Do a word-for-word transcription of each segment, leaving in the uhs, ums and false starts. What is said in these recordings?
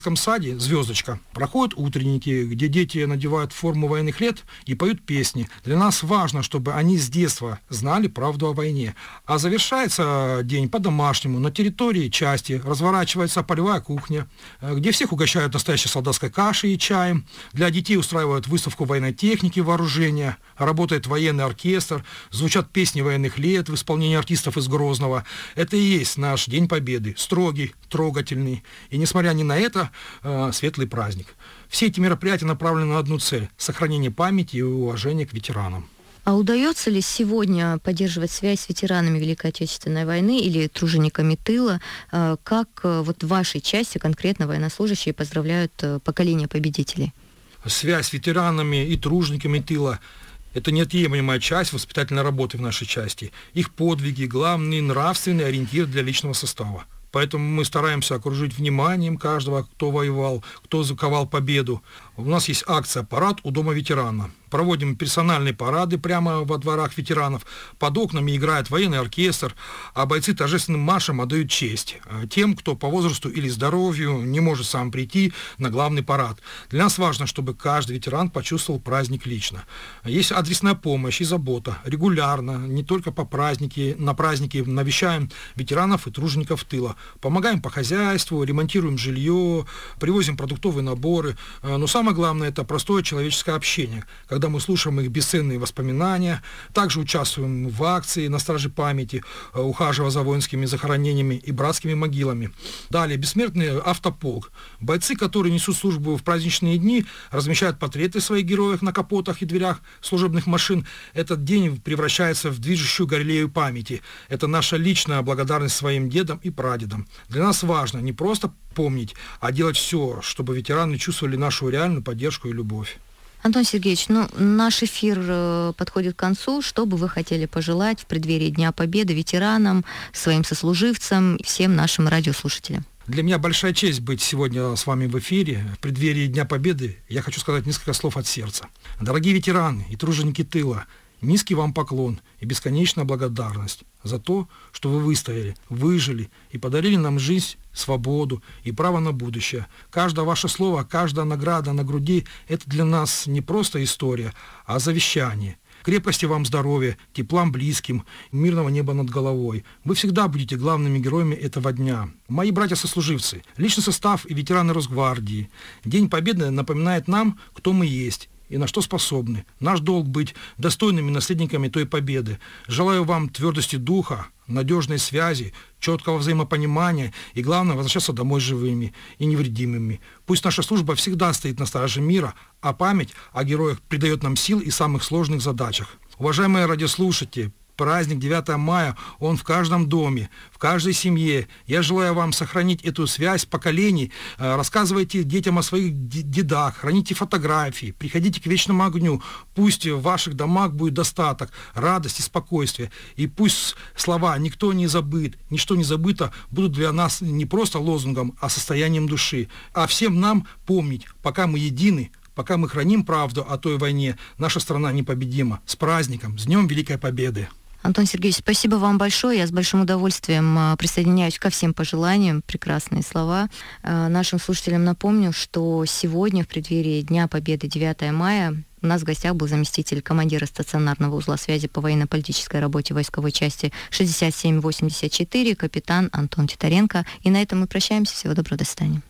В детском саде «Звездочка» проходят утренники, где дети надевают форму военных лет и поют песни. Для нас важно, чтобы они с детства знали правду о войне. А завершается день по-домашнему. На территории части разворачивается полевая кухня, где всех угощают настоящей солдатской кашей и чаем. Для детей устраивают выставку военной техники, вооружения. Работает военный оркестр, звучат песни военных лет в исполнении артистов из Грозного. Это и есть наш День Победы. Строгий, трогательный. И несмотря ни на это, э, светлый праздник. Все эти мероприятия направлены на одну цель – сохранение памяти и уважения к ветеранам. А удается ли сегодня поддерживать связь с ветеранами Великой Отечественной войны или тружениками тыла? Как вот в вашей части конкретно военнослужащие поздравляют поколение победителей? Связь с ветеранами и тружениками тыла – это неотъемлемая часть воспитательной работы в нашей части. Их подвиги – главный нравственный ориентир для личного состава. Поэтому мы стараемся окружить вниманием каждого, кто воевал, кто заковал победу. У нас есть акция «Парад у дома ветерана». Проводим персональные парады прямо во дворах ветеранов. Под окнами играет военный оркестр, а бойцы торжественным маршем отдают честь тем, кто по возрасту или здоровью не может сам прийти на главный парад. Для нас важно, чтобы каждый ветеран почувствовал праздник лично. Есть адресная помощь и забота. Регулярно, не только по празднике, на праздники навещаем ветеранов и тружеников тыла. Помогаем по хозяйству, ремонтируем жилье, привозим продуктовые наборы. Но самое главное – это простое человеческое общение, когда мы слушаем их бесценные воспоминания, также участвуем в акции на страже памяти, ухаживая за воинскими захоронениями и братскими могилами. Далее, бессмертный автополк. Бойцы, которые несут службу в праздничные дни, размещают портреты своих героев на капотах и дверях служебных машин. Этот день превращается в движущую галерею памяти. Это наша личная благодарность своим дедам и прадедам. Для нас важно не просто помнить, а делать все, чтобы ветераны чувствовали нашу реальную поддержку и любовь. Антон Сергеевич, ну, наш эфир э, подходит к концу. Что бы вы хотели пожелать в преддверии Дня Победы ветеранам, своим сослуживцам и всем нашим радиослушателям? Для меня большая честь быть сегодня с вами в эфире. В преддверии Дня Победы я хочу сказать несколько слов от сердца. Дорогие ветераны и труженики тыла, низкий вам поклон и бесконечная благодарность за то, что вы выстояли, выжили и подарили нам жизнь, свободу и право на будущее. Каждое ваше слово, каждая награда на груди – это для нас не просто история, а завещание. Крепости вам здоровья, теплам близким, мирного неба над головой. Вы всегда будете главными героями этого дня. Мои братья-сослуживцы, личный состав и ветераны Росгвардии. День Победы напоминает нам, кто мы есть и на что способны. Наш долг быть достойными наследниками той победы. Желаю вам твердости духа, надежной связи, четкого взаимопонимания и, главное, возвращаться домой живыми и невредимыми. Пусть наша служба всегда стоит на страже мира, а память о героях придает нам сил и самых сложных задачах. Уважаемые радиослушатели, праздник девятого мая, он в каждом доме, в каждой семье. Я желаю вам сохранить эту связь поколений. Рассказывайте детям о своих дедах, храните фотографии, приходите к вечному огню. Пусть в ваших домах будет достаток, радость и спокойствие. И пусть слова «никто не забыт», «ничто не забыто» будут для нас не просто лозунгом, а состоянием души. А всем нам помнить, пока мы едины, пока мы храним правду о той войне, наша страна непобедима. С праздником, с Днем Великой Победы! Антон Сергеевич, спасибо вам большое. Я с большим удовольствием присоединяюсь ко всем пожеланиям. Прекрасные слова. Нашим слушателям напомню, что сегодня, в преддверии Дня Победы девятого мая, у нас в гостях был заместитель командира стационарного узла связи по военно-политической работе войсковой части шестьдесят семь восемьдесят четыре, капитан Антон Титаренко. И на этом мы прощаемся. Всего доброго, до свидания.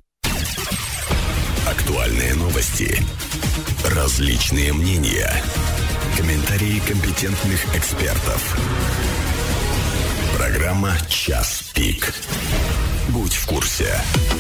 Актуальные новости, различные мнения, комментарии компетентных экспертов. Программа «Час пик». Будь в курсе.